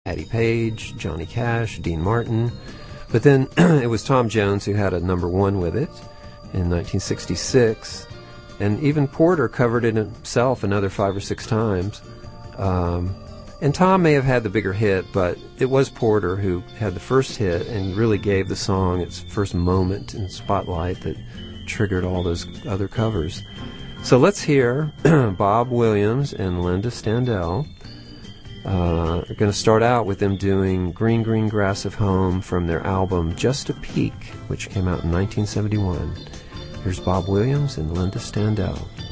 Hattie Page, Johnny Cash, Dean Martin. But then it was Tom Jones who had a #1 with it in 1966. And even Porter covered it himself another 5 or 6 times. And Tom may have had the bigger hit, but it was Porter who had the first hit and really gave the song its first moment in spotlight that triggered all those other covers. So let's hear Bob Williams and Linda Standell. We're going to start out with them doing Green Green Grass of Home from their album Just a Peek, which came out in 1971. Here's Bob Williams and Linda Standell.